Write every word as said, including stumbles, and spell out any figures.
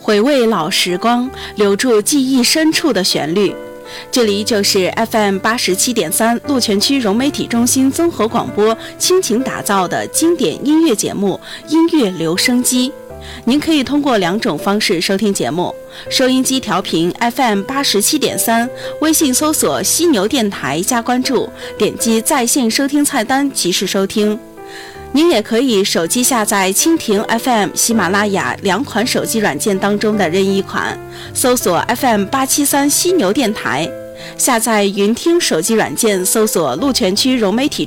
回味老时光，留住记忆深处的旋律。这里就是 F M 八十七点三鹿泉区融媒体中心综合广播倾情打造的经典音乐节目《音乐留声机》。您可以通过两种方式收听节目：收音机调频 F M 八十七点三，微信搜索犀牛电台加关注，点击在线收听菜单即时收听。您也可以手机下载蜻蜓 F M、喜马拉雅两款手机软件当中的任意款，搜索 F M 八七三犀牛电台。下载云听手机软件，搜索鹿泉区融媒体